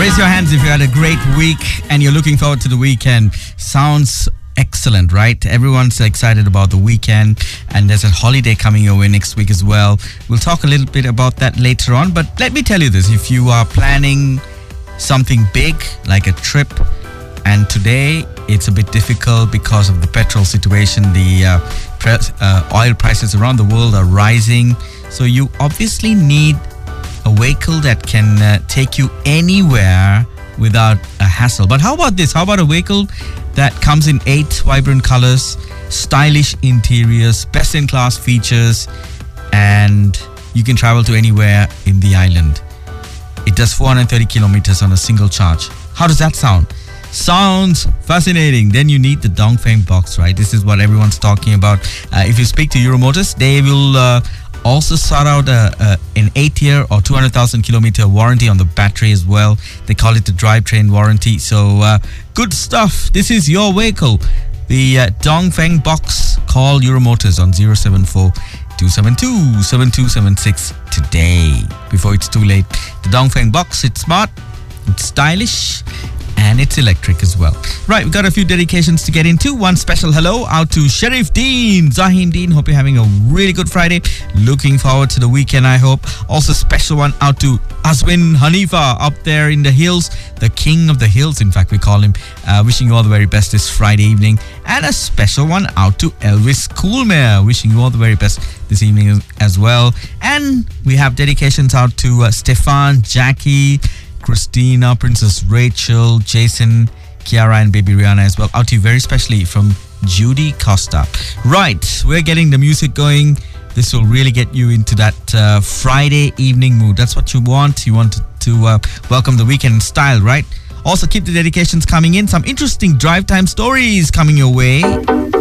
Raise your hands if you had a great week and you're looking forward to the weekend. Sounds excellent, right? Everyone's excited about the weekend, and there's a holiday coming your way next week as well. We'll talk a little bit about that later on, but let me tell you this. If you are planning something big like a trip, and today it's a bit difficult because of the petrol situation, the oil prices around the world are rising, so you obviously need a vehicle that can take you anywhere without a hassle. But how about this? How about a vehicle that comes in 8 vibrant colors, stylish interiors, best-in-class features, and you can travel to anywhere in the island. It does 430 kilometers on a single charge. How does that sound? Sounds fascinating. Then you need the Dongfeng box, right? This is what everyone's talking about. If you speak to Euromotors, they will also sort out an 8-year or 200,000 kilometer warranty on the battery as well. They call it the drivetrain warranty. So good stuff. This is your vehicle. The Dongfeng box. Call Euromotors on 074-272-7276 today, before it's too late. The Dongfeng box, it's smart, it's stylish, and it's electric as well. Right, we've got a few dedications to get into. One special hello out to Sharif Dean, Zahim Dean. Hope you're having a really good Friday. Looking forward to the weekend, I hope. Also, special one out to Aswin Hanifa up there in the hills, the king of the hills, in fact, we call him. Wishing you all the very best this Friday evening. And a special one out to Elvis Coolmare. Wishing you all the very best this evening as well. And we have dedications out to Stefan, Jackie, Christina, Princess Rachel, Jason, Kiara, and baby Rihanna as well. Out to you very specially from Judy Costa. Right, we're getting the music going. This will really get you into that Friday evening mood. That's what you want. You want to welcome the weekend in style, right? Also, keep the dedications coming in. Some interesting drive time stories coming your way.